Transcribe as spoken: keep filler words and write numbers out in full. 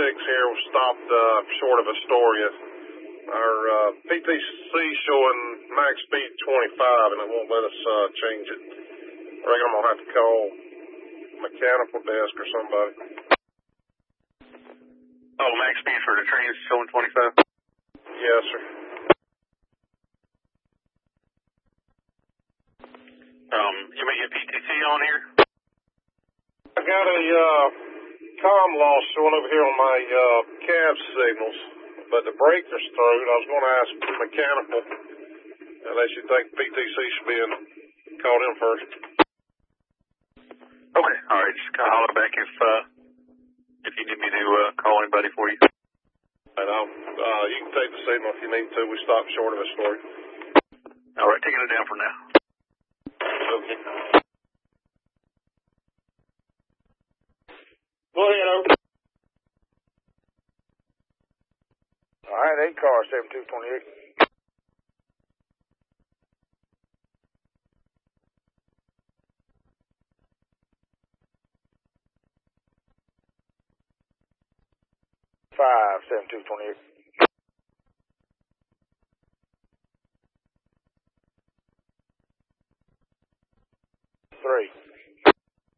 six here was stopped uh, short of Astoria. Our uh, P T C showing max speed twenty-five, and it won't let us uh, change it. I reckon I'm going to have to call mechanical desk or somebody. Oh, max speed for the train is showing twenty-five? Yes, sir. Um, you mean your P T C on here? I got a uh, comm loss showing over here on my uh, cab signals, but the breaker's through. I was going to ask mechanical, unless you think P T C should be in, called in first. Okay, all right. Just holler back if uh, if you need me to uh, call anybody for you. And I'll, uh, you can take the signal if you need to. We stopped short of Astoria. All right, taking it down for now. Okay. Go ahead, over. All right, eight car, seven two twenty-eight. Five, seven two twenty-eight.